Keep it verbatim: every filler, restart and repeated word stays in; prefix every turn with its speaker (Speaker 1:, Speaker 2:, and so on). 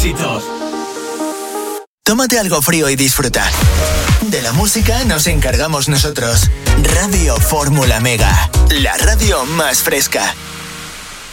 Speaker 1: éxitos.
Speaker 2: Tómate algo frío y disfruta. De la música nos encargamos nosotros. Radio Fórmula Mega, la radio más fresca.